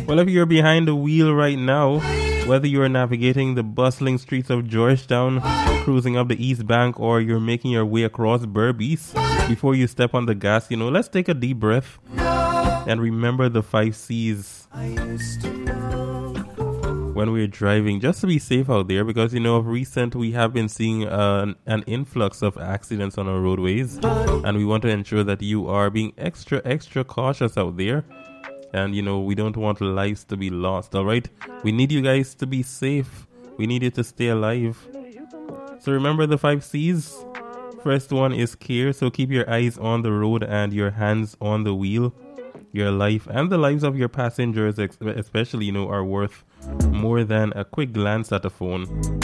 Well, if you're behind the wheel right now, whether you're navigating the bustling streets of Georgetown, cruising up the East Bank, or you're making your way across Berbice, before you step on the gas, let's take a deep breath and remember the 5 C's when we're driving, just to be safe out there, because of recent we have been seeing an influx of accidents on our roadways, and we want to ensure that you are being extra cautious out there. And we don't want lives to be lost. All right, we need you guys to be safe. We need you to stay alive. So remember the 5 C's. First one is care. So keep your eyes on the road and your hands on the wheel. Your life and the lives of your passengers especially are worth more than a quick glance at a phone.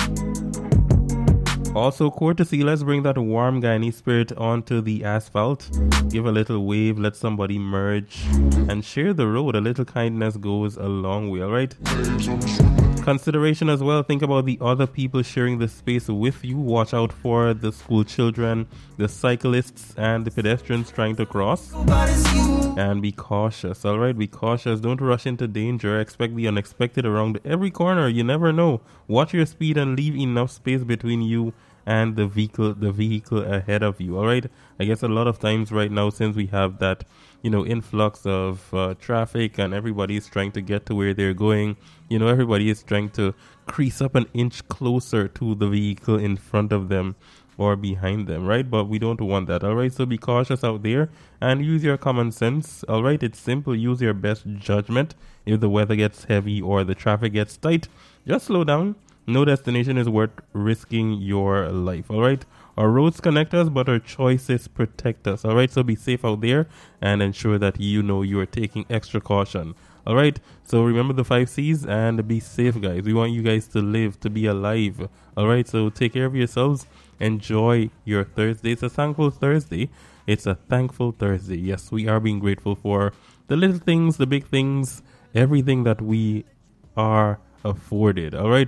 Also, courtesy, let's bring that warm Guyanese spirit onto the asphalt. Give a little wave, let somebody merge, and share the road. A little kindness goes a long way, alright? Consideration as well. Think about the other people sharing the space with you. Watch out for the school children, the cyclists, and the pedestrians trying to cross. And be cautious, alright? Be cautious. Don't rush into danger. Expect the unexpected around every corner. You never know. Watch your speed and leave enough space between you and the vehicle ahead of you. All right, I guess a lot of times right now, since we have that influx of traffic and everybody is trying to get to where they're going, everybody is trying to crease up an inch closer to the vehicle in front of them or behind them, right? But we don't want that. All right, so be cautious out there and use your common sense. All right, it's simple. Use your best judgment. If the weather gets heavy or the traffic gets tight, just slow down. No destination is worth risking your life, all right? Our roads connect us, but our choices protect us, all right? So be safe out there and ensure that you are taking extra caution, all right? So remember the 5 C's and be safe, guys. We want you guys to live, to be alive, all right? So take care of yourselves. Enjoy your Thursday. It's a thankful Thursday. It's a thankful Thursday. Yes, we are being grateful for the little things, the big things, everything that we are afforded, all right?